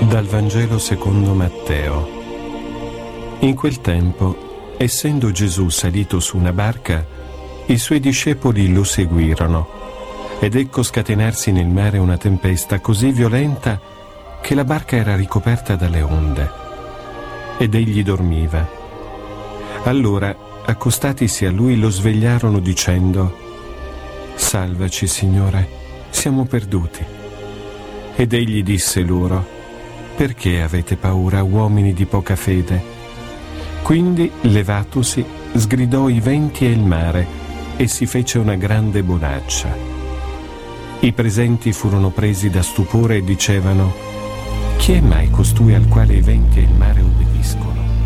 Dal Vangelo secondo Matteo. In quel tempo, essendo Gesù salito su una barca, i suoi discepoli lo seguirono, ed ecco scatenarsi nel mare una tempesta così violenta che la barca era ricoperta dalle onde, ed egli dormiva. Allora, accostatisi a lui, lo svegliarono dicendo: «Salvaci, Signore, siamo perduti». Ed egli disse loro: «Perché avete paura, uomini di poca fede?» Quindi, levatosi, sgridò i venti e il mare, e si fece una grande bonaccia. I presenti furono presi da stupore e dicevano: «Chi è mai costui al quale i venti e il mare obbediscono?»